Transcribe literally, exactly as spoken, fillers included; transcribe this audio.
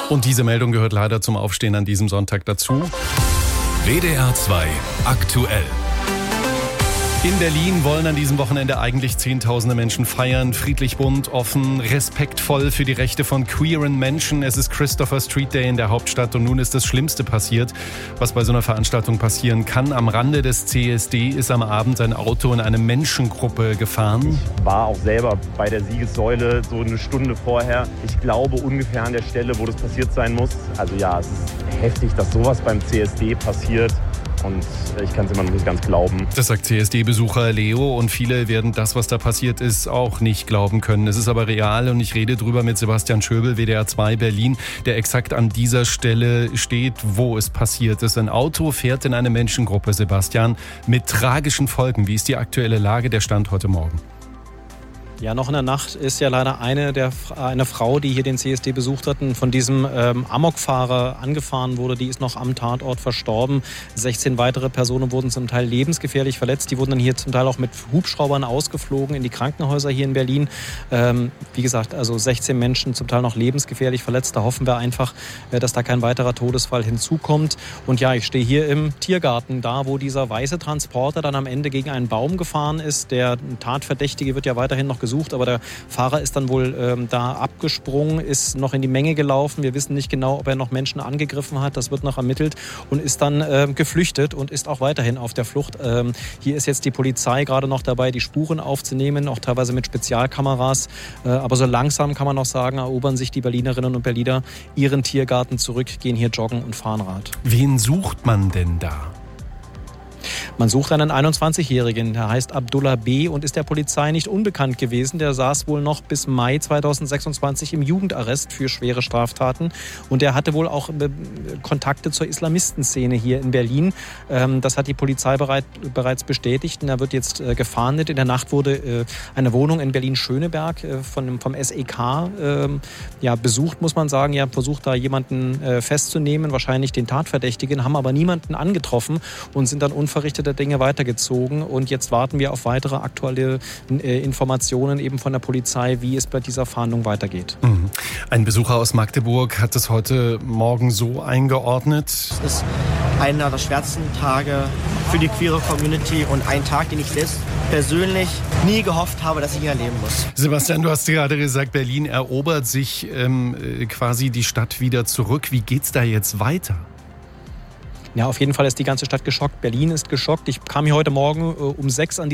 Und diese Meldung gehört leider zum Aufstehen an diesem Sonntag dazu. W D R zwei aktuell. In Berlin wollen an diesem Wochenende eigentlich Zehntausende Menschen feiern. Friedlich, bunt, offen, respektvoll für die Rechte von queeren Menschen. Es ist Christopher Street Day in der Hauptstadt und nun ist das Schlimmste passiert, was bei so einer Veranstaltung passieren kann. Am Rande des C S D ist am Abend ein Auto in eine Menschengruppe gefahren. Ich war auch selber bei der Siegessäule so eine Stunde vorher. Ich glaube ungefähr an der Stelle, wo das passiert sein muss. Also ja, es ist heftig, dass sowas beim C S D passiert. Und ich kann es immer noch nicht ganz glauben. Das sagt C S D-Besucher Leo und viele werden das, was da passiert ist, auch nicht glauben können. Es ist aber real und ich rede drüber mit Sebastian Schöbel, W D R zwei Berlin, der exakt an dieser Stelle steht, wo es passiert ist. Ein Auto fährt in eine Menschengruppe, Sebastian, mit tragischen Folgen. Wie ist die aktuelle Lage, der Stand heute Morgen? Ja, noch in der Nacht ist ja leider eine, der, eine Frau, die hier den C S D besucht hat, von diesem ähm, Amokfahrer angefahren wurde. Die ist noch am Tatort verstorben. sechzehn weitere Personen wurden zum Teil lebensgefährlich verletzt. Die wurden dann hier zum Teil auch mit Hubschraubern ausgeflogen in die Krankenhäuser hier in Berlin. Ähm, wie gesagt, also sechzehn Menschen zum Teil noch lebensgefährlich verletzt. Da hoffen wir einfach, äh, dass da kein weiterer Todesfall hinzukommt. Und ja, ich stehe hier im Tiergarten, da wo dieser weiße Transporter dann am Ende gegen einen Baum gefahren ist. Der Tatverdächtige wird ja weiterhin noch gesucht. Aber der Fahrer ist dann wohl ähm, da abgesprungen, ist noch in die Menge gelaufen. Wir wissen nicht genau, ob er noch Menschen angegriffen hat. Das wird noch ermittelt und ist dann ähm, geflüchtet und ist auch weiterhin auf der Flucht. Ähm, hier ist jetzt die Polizei gerade noch dabei, die Spuren aufzunehmen, auch teilweise mit Spezialkameras. Äh, aber so langsam kann man noch sagen, erobern sich die Berlinerinnen und Berliner ihren Tiergarten zurück, gehen hier joggen und fahren Rad. Wen sucht man denn da? Man sucht einen einundzwanzigjährigen, der heißt Abdullah B. und ist der Polizei nicht unbekannt gewesen. Der saß wohl noch bis Mai zweitausendsechsundzwanzig im Jugendarrest für schwere Straftaten. Und der hatte wohl auch Kontakte zur Islamistenszene hier in Berlin. Das hat die Polizei bereits bestätigt. Und er wird jetzt gefahndet. In der Nacht wurde eine Wohnung in Berlin-Schöneberg von, vom S E K ja, besucht, muss man sagen. Ja, versucht da jemanden festzunehmen, wahrscheinlich den Tatverdächtigen, haben aber niemanden angetroffen und sind dann unverrichteter Dinge weitergezogen. Und jetzt warten wir auf weitere aktuelle äh, Informationen eben von der Polizei, wie es bei dieser Fahndung weitergeht. Mhm. Ein Besucher aus Magdeburg hat es heute Morgen so eingeordnet. Es ist einer der schwersten Tage für die queere Community und ein Tag, den ich selbst persönlich nie gehofft habe, dass ich ihn erleben muss. Sebastian, du hast gerade gesagt, Berlin erobert sich ähm, quasi die Stadt wieder zurück. Wie geht's da jetzt weiter? Ja, auf jeden Fall ist die ganze Stadt geschockt. Berlin ist geschockt. Ich kam hier heute Morgen äh, um sechs an die